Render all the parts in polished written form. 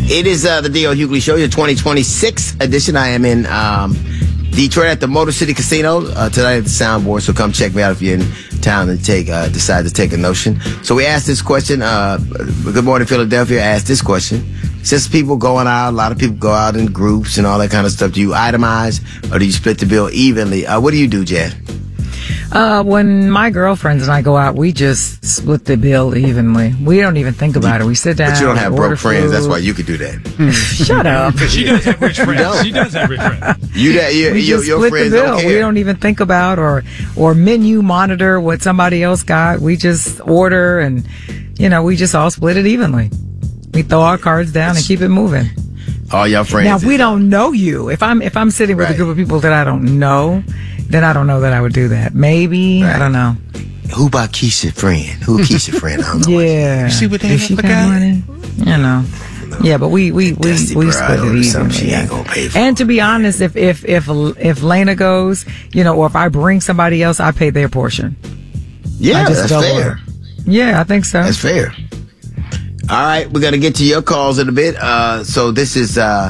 It is the D.L. Hughley Show, your 2026 edition. I am in Detroit at the Motor City Casino tonight at the Soundboard, so come check me out if you're in town and decide to take a notion. So we asked this question. Good Morning Philadelphia asked this question. Since people going out, a lot of people go out in groups and all that kind of stuff, do you itemize or do you split the bill evenly? What do you do, Jed? When my girlfriends and I go out, we just split the bill evenly. We don't even think about it. We sit down. But you don't have broke friends. Food. That's why you could do that. Shut up. She does have rich friends. She does have rich friends. We just your split friends the bill. don't care. We don't even think about or menu monitor what somebody else got. We just order and, we just all split it evenly. We throw our cards down and keep it moving. All your friends. Now, we don't know you. If I'm sitting with a group of people that I don't know, then I don't know that I would do that. Maybe. Right. I don't know. Who about Keisha's friend? Who Keisha's friend? I don't know. Yeah. You see what they have got? Money? Yeah, but we split it evenly. She ain't gonna pay for. And to be honest, if Lena goes, or if I bring somebody else, I pay their portion. Yeah, that's fair. Yeah, I think so. That's fair. All right, we're gonna get to your calls in a bit. So this is a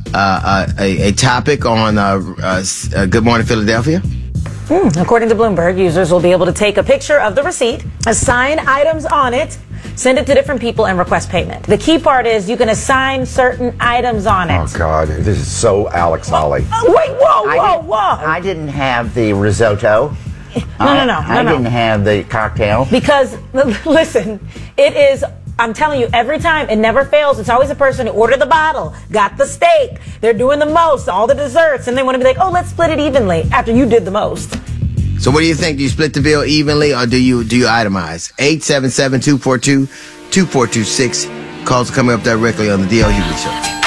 topic on Good Morning Philadelphia. According to Bloomberg, users will be able to take a picture of the receipt, assign items on it, send it to different people, and request payment. The key part is you can assign certain items on it. Oh, God. This is so Alex Holly. Wait, whoa. I didn't have the risotto. No. I didn't have the cocktail. Because, listen, it is... I'm telling you, every time, it never fails. It's always a person who ordered the bottle, got the steak, they're doing the most, all the desserts, and they want to be like, let's split it evenly after you did the most. So what do you think? Do you split the bill evenly or do you itemize? 877-242-2426. Calls are coming up directly on the D.L. Hughley Show.